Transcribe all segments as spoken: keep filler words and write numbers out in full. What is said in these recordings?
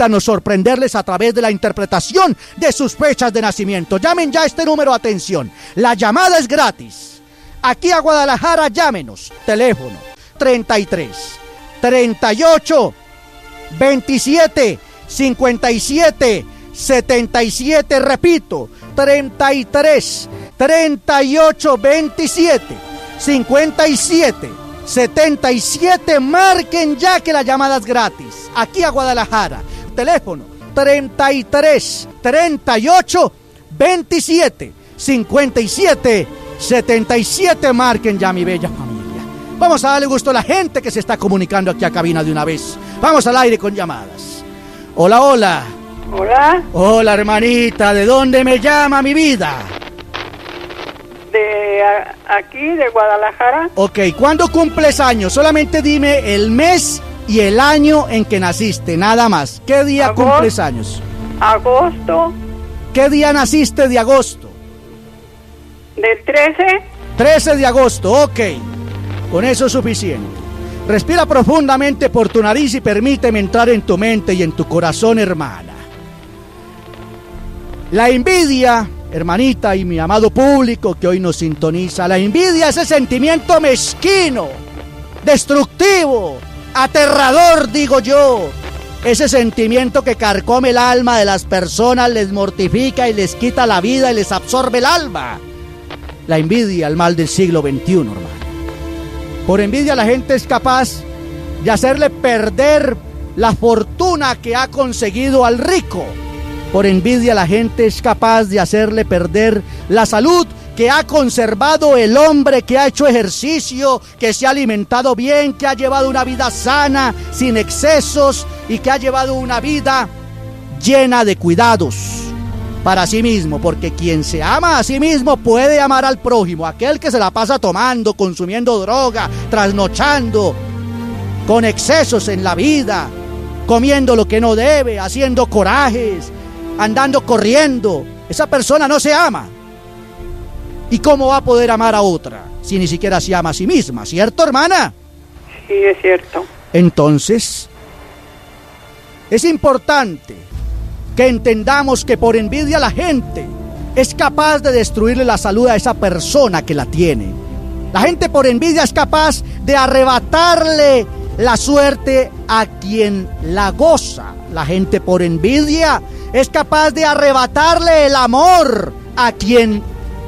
permítanos sorprenderles a través de la interpretación de sus fechas de nacimiento. Llamen ya a este número, atención. La llamada es gratis. Aquí a Guadalajara, llámenos. Teléfono treinta y tres, treinta y ocho, veintisiete, cincuenta y siete, setenta y siete. Repito, treinta y tres, treinta y ocho, veintisiete, cincuenta y siete, setenta y siete. Marquen ya que la llamada es gratis. Aquí a Guadalajara. Teléfono treinta y tres, treinta y ocho, veintisiete, cincuenta y siete, setenta y siete. Marquen ya, mi bella familia. Vamos a darle gusto a la gente que se está comunicando aquí a cabina de una vez. Vamos al aire con llamadas. Hola, hola. Hola. Hola, hermanita. ¿De dónde me llama, mi vida? De a, aquí, de Guadalajara. Ok, ¿cuándo cumples años? Solamente dime el mes y el año en que naciste, nada más. ¿Qué día Agosto, cumples años? Agosto. ¿Qué día naciste de agosto? Del trece. trece de agosto, ok. Con eso es suficiente. Respira profundamente por tu nariz y permíteme entrar en tu mente y en tu corazón, hermana. La envidia, hermanita y mi amado público que hoy nos sintoniza, la envidia es ese sentimiento mezquino, destructivo, aterrador, digo yo. Ese sentimiento que carcome el alma de las personas, les mortifica y les quita la vida y les absorbe el alma. La envidia, el mal del siglo veintiuno, hermano. Por envidia la gente es capaz de hacerle perder la fortuna que ha conseguido al rico. Por envidia la gente es capaz de hacerle perder la salud que ha conservado el hombre que ha hecho ejercicio, que se ha alimentado bien, que ha llevado una vida sana, sin excesos y que ha llevado una vida llena de cuidados para sí mismo, porque quien se ama a sí mismo puede amar al prójimo. Aquel que se la pasa tomando, consumiendo droga, trasnochando, con excesos en la vida, comiendo lo que no debe, haciendo corajes, andando corriendo, esa persona no se ama. ¿Y cómo va a poder amar a otra si ni siquiera se ama a sí misma? ¿Cierto, hermana? Sí, es cierto. Entonces, es importante que entendamos que por envidia la gente es capaz de destruirle la salud a esa persona que la tiene. La gente por envidia es capaz de arrebatarle la suerte a quien la goza. La gente por envidia es capaz de arrebatarle el amor a quien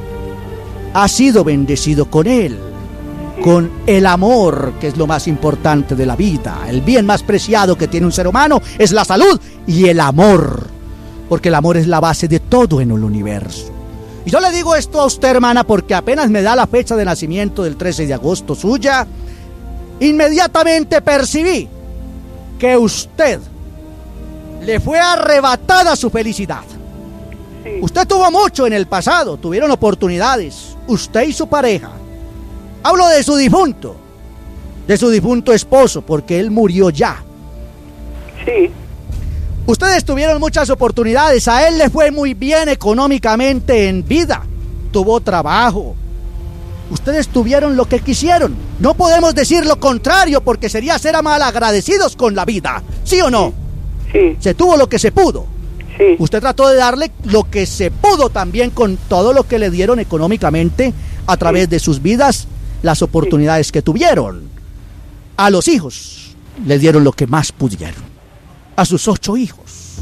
ha sido bendecido con él, con el amor, que es lo más importante de la vida. El bien más preciado que tiene un ser humano es la salud y el amor, porque el amor es la base de todo en el universo. Y yo le digo esto a usted, hermana, porque apenas me da la fecha de nacimiento del trece de agosto suya, inmediatamente percibí que usted le fue arrebatada su felicidad. Sí. Usted tuvo mucho en el pasado, tuvieron oportunidades, usted y su pareja. Hablo de su difunto, de su difunto esposo, porque él murió ya. Sí. Ustedes tuvieron muchas oportunidades, a él le fue muy bien económicamente en vida, tuvo trabajo. Ustedes tuvieron lo que quisieron. No podemos decir lo contrario porque sería ser malagradecidos con la vida, ¿sí o no? Sí. Se tuvo lo que se pudo. Sí. Usted trató de darle lo que se pudo también con todo lo que le dieron económicamente a través Sí. de sus vidas, las oportunidades que tuvieron. A los hijos le dieron lo que más pudieron, a sus ocho hijos.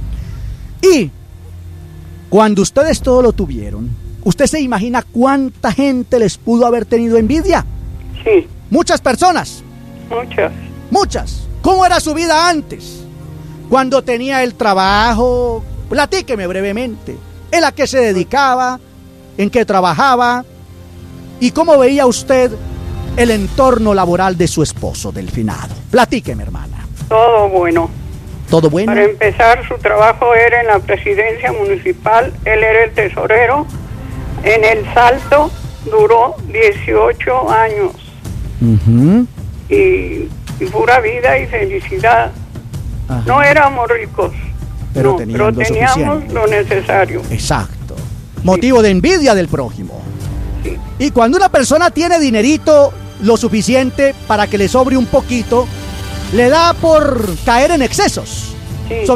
Y cuando ustedes todo lo tuvieron, ¿usted se imagina cuánta gente les pudo haber tenido envidia? Sí. Muchas personas, Muchas. muchas. ¿Cómo era su vida antes? Cuando tenía el trabajo, platíqueme brevemente. ¿En a qué se dedicaba? ¿En qué trabajaba? ¿Y cómo veía usted el entorno laboral de su esposo, del finado? Platíqueme, hermana. Todo bueno. ¿Todo bueno? Para empezar, su trabajo era en la presidencia municipal. Él era el tesorero. En El Salto duró dieciocho años. Uh-huh. Y, y pura vida y felicidad. Ajá. No éramos ricos, Pero no, tenían pero lo teníamos suficiente. lo necesario. Exacto. Motivo de envidia del prójimo. Sí. Y cuando una persona tiene dinerito lo suficiente para que le sobre un poquito, le da por caer en excesos. Sí. Sobre